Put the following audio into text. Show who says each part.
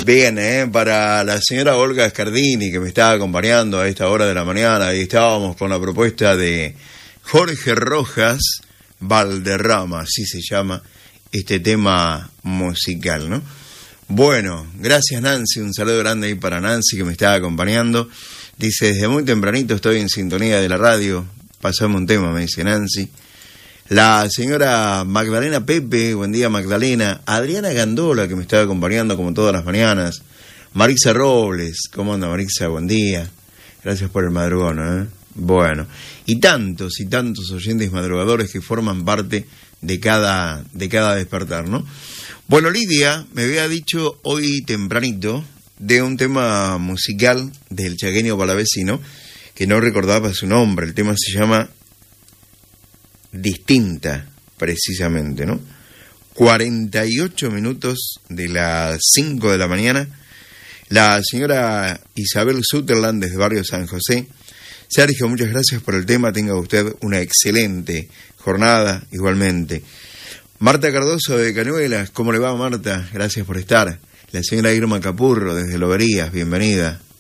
Speaker 1: Bien, para la señora Olga Scardini, que me estaba acompañando a esta hora de la mañana, y estábamos con la propuesta de Jorge Rojas Valderrama, así se llama este tema musical, ¿no? Bueno, gracias Nancy, un saludo grande ahí para Nancy que me estaba acompañando. Dice, desde muy tempranito estoy en sintonía de la radio, pasame un tema, me dice Nancy. La señora Magdalena Pepe, buen día Magdalena. Adriana Gandola, que me estaba acompañando como todas las mañanas. Marisa Robles, ¿cómo anda Marisa? Buen día. Gracias por el madrugón, ¿eh? Bueno, y tantos oyentes madrugadores que forman parte de cada despertar, ¿no? Bueno, Lidia me había dicho hoy tempranito de un tema musical del chaqueño palavecino, que no recordaba su nombre. El tema se llama Distinta, precisamente, ¿no? 48 minutos de las 5 de la mañana. La señora Isabel Sutherland desde Barrio San José. Sergio, muchas gracias por el tema. Tenga usted una excelente jornada, igualmente. Marta Cardoso de Cañuelas, ¿cómo le va Marta? Gracias por estar. La señora Irma Capurro desde Loberías, bienvenida.